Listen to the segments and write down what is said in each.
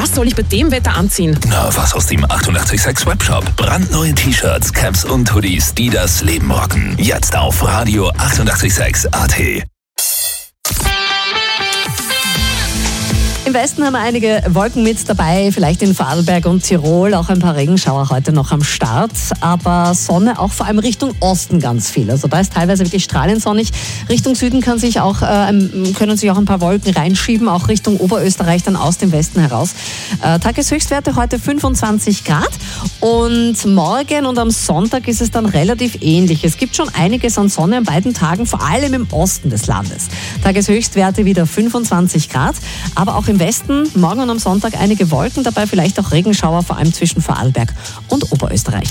Was soll ich bei dem Wetter anziehen? Na, was aus dem 886 Webshop. Brandneue T-Shirts, Caps und Hoodies, die das Leben rocken. Jetzt auf Radio 886 AT. Im Westen haben wir einige Wolken mit dabei, vielleicht in Vorarlberg und Tirol, auch ein paar Regenschauer heute noch am Start, aber Sonne auch vor allem Richtung Osten ganz viel. Also da ist teilweise wirklich strahlend sonnig. Richtung Süden können sich auch ein paar Wolken reinschieben, auch Richtung Oberösterreich dann aus dem Westen heraus. Tageshöchstwerte heute 25 Grad und morgen und am Sonntag ist es dann relativ ähnlich. Es gibt schon einiges an Sonne an beiden Tagen, vor allem im Osten des Landes. Tageshöchstwerte wieder 25 Grad, aber auch im Westen morgen und am Sonntag einige Wolken, dabei vielleicht auch Regenschauer, vor allem zwischen Vorarlberg und Oberösterreich.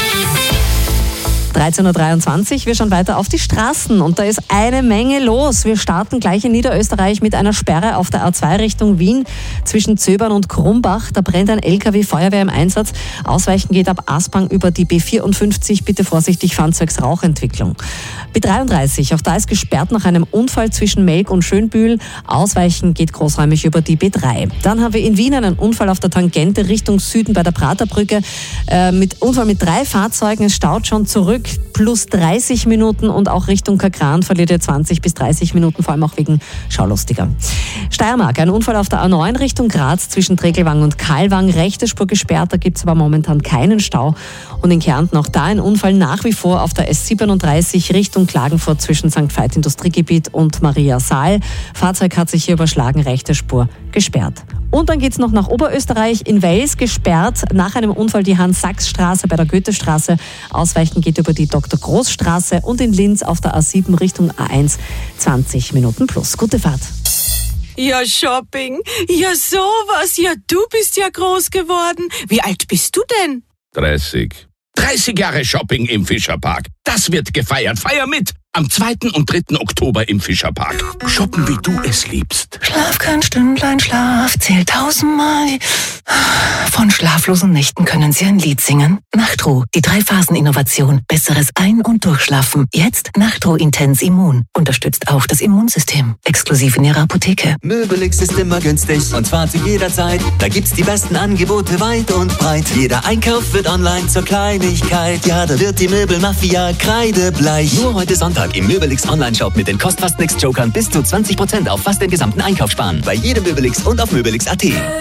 13.23 Uhr, wir schauen weiter auf die Straßen und da ist eine Menge los. Wir starten gleich in Niederösterreich mit einer Sperre auf der A2 Richtung Wien zwischen Zöbern und Krumbach. Da brennt ein LKW, Feuerwehr im Einsatz. Ausweichen geht ab Aspang über die B54. Bitte vorsichtig, Fahrzeugsrauchentwicklung. B33, auch da ist gesperrt nach einem Unfall zwischen Melk und Schönbühl. Ausweichen geht großräumig über die B3. Dann haben wir in Wien einen Unfall auf der Tangente Richtung Süden bei der Praterbrücke. Unfall mit 3 Fahrzeugen, es staut schon zurück. Plus 30 Minuten und auch Richtung Kakran verliert ihr 20 bis 30 Minuten, vor allem auch wegen Schaulustiger. Steiermark, ein Unfall auf der A9 Richtung Graz zwischen Tregelwang und Kalwang, rechte Spur gesperrt, da gibt es aber momentan keinen Stau. Und in Kärnten auch da ein Unfall nach wie vor auf der S37 Richtung Klagenfurt zwischen St. Veit Industriegebiet und Maria Saal. Fahrzeug hat sich hier überschlagen, rechte Spur gesperrt. Und dann geht's noch nach Oberösterreich, in Wels gesperrt, nach einem Unfall die Hans-Sachs-Straße bei der Goethestraße. Ausweichen geht über die Dr.-Groß-Straße und in Linz auf der A7 Richtung A1 20 Minuten plus. Gute Fahrt. Ja, Shopping. Ja, sowas. Ja, du bist ja groß geworden. Wie alt bist du denn? 30. 30 Jahre Shopping im Fischerpark. Das wird gefeiert. Feier mit! Am 2. und 3. Oktober im Fischerpark. Shoppen, wie du es liebst. Schlaf kein Stündlein Schlaf, zählt 1000-mal. Von schlaflosen Nächten können Sie ein Lied singen. Nachtruh, die 3-Phasen-Innovation. Besseres Ein- und Durchschlafen. Jetzt Nachtruh Intens Immun. Unterstützt auch das Immunsystem. Exklusiv in Ihrer Apotheke. Möbelix ist immer günstig und zwar zu jeder Zeit. Da gibt's die besten Angebote weit und breit. Jeder Einkauf wird online zur Kleinigkeit. Ja, da wird die Möbelmafia kreidebleich. Nur heute Sonntag im Möbelix Online-Shop mit den Kost-Fast-Nix-Jokern bis zu 20% auf fast den gesamten Einkauf sparen. Bei jedem Möbelix und auf Möbelix.at.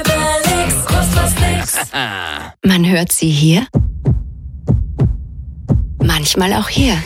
Man hört sie hier, manchmal auch hier.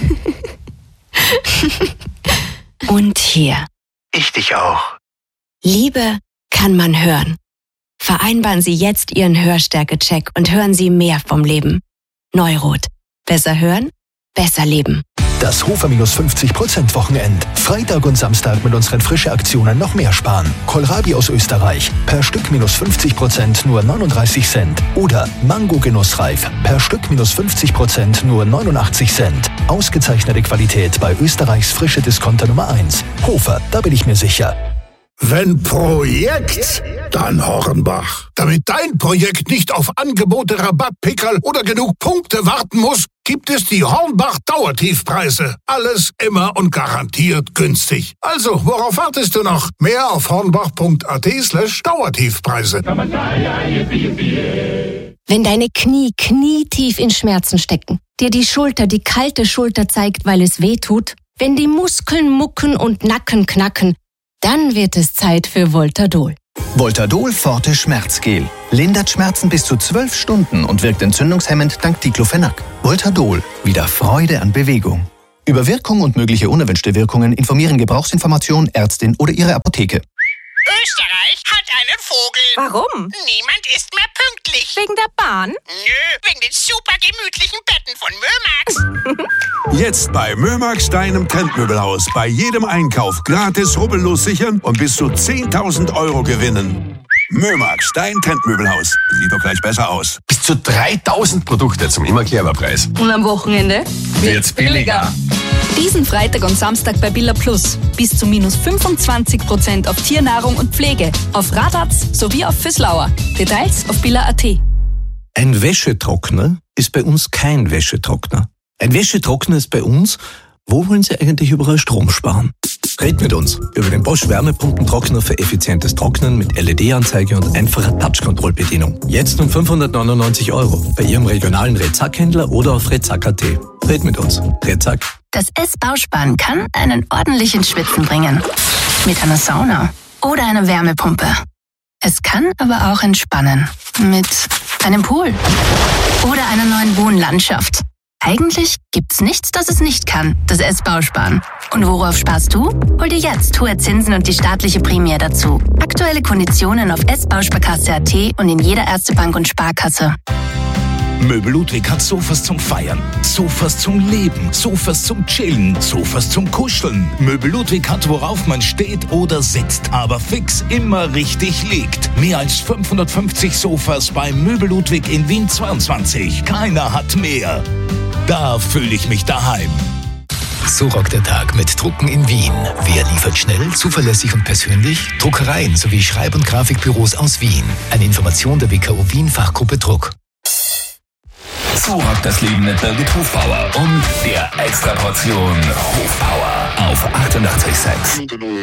Und hier. Ich dich auch. Liebe kann man hören. Vereinbaren Sie jetzt Ihren Hörstärke-Check und hören Sie mehr vom Leben. Neurot. Besser hören, besser leben. Das Hofer-50% Wochenend. Freitag und Samstag mit unseren frischen Aktionen noch mehr sparen. Kohlrabi aus Österreich. Per Stück -50% nur 39 Cent. Oder Mango Genussreif. Per Stück -50% nur 89 Cent. Ausgezeichnete Qualität bei Österreichs frische Discounter Nummer 1. Hofer, da bin ich mir sicher. Wenn Projekt, dann Hornbach. Damit dein Projekt nicht auf Angebote, Rabatt, Pickerl oder genug Punkte warten muss, gibt es die Hornbach Dauertiefpreise. Alles immer und garantiert günstig. Also, worauf wartest du noch? Mehr auf hornbach.at/Dauertiefpreise. Wenn deine Knie knietief in Schmerzen stecken, dir die Schulter die kalte Schulter zeigt, weil es weh tut, wenn die Muskeln mucken und Nacken knacken, dann wird es Zeit für Voltadol. Voltadol Forte Schmerzgel. Lindert Schmerzen bis zu 12 Stunden und wirkt entzündungshemmend dank Diclofenac. Voltadol. Wieder Freude an Bewegung. Über Wirkung und mögliche unerwünschte Wirkungen informieren Gebrauchsinformation, Ärztin oder Ihre Apotheke. Österreich hat einen Vogel. Warum? Niemand ist mehr pünktlich. Wegen der Bahn? Nö, wegen den super gemütlichen Betten von Mömax. Jetzt bei Mömax, deinem Trendmöbelhaus. Bei jedem Einkauf gratis rubbellos sichern und bis zu 10.000 Euro gewinnen. Mömax, dein Trendmöbelhaus. Sieht doch gleich besser aus. Bis zu 3.000 Produkte zum Immerkehrer-Preis. Und am Wochenende wird's billiger. Diesen Freitag und Samstag bei Billa Plus. Bis zu -25% auf Tiernahrung und Pflege. Auf Radatz sowie auf Füßlauer. Details auf billa.at. Ein Wäschetrockner ist bei uns kein Wäschetrockner. Ein Wäschetrockner ist bei uns, wo wollen Sie eigentlich überall Strom sparen? Red mit uns über den Bosch Wärmepumpentrockner für effizientes Trocknen mit LED-Anzeige und einfacher Touch-Control-Bedienung. Jetzt um 599 € bei Ihrem regionalen Rezack-Händler oder auf rezack.at. Red mit uns. Rezack. Das S-Bausparen kann einen ordentlichen Schwitzen bringen. Mit einer Sauna oder einer Wärmepumpe. Es kann aber auch entspannen. Mit einem Pool oder einer neuen Wohnlandschaft. Eigentlich gibt's nichts, das es nicht kann, das S-Bausparen. Und worauf sparst du? Hol dir jetzt hohe Zinsen und die staatliche Prämie dazu. Aktuelle Konditionen auf s-bausparkasse.at und in jeder Erste Bank und Sparkasse. Möbel Ludwig hat Sofas zum Feiern, Sofas zum Leben, Sofas zum Chillen, Sofas zum Kuscheln. Möbel Ludwig hat, worauf man steht oder sitzt, aber fix immer richtig liegt. Mehr als 550 Sofas bei Möbel Ludwig in Wien 22. Keiner hat mehr. Da fühle ich mich daheim. So rockt der Tag mit Drucken in Wien. Wer liefert schnell, zuverlässig und persönlich? Druckereien sowie Schreib- und Grafikbüros aus Wien. Eine Information der WKO Wien Fachgruppe Druck. So rockt das Leben mit Birgit Hofbauer und der Extraportion Hofpower auf 88,6.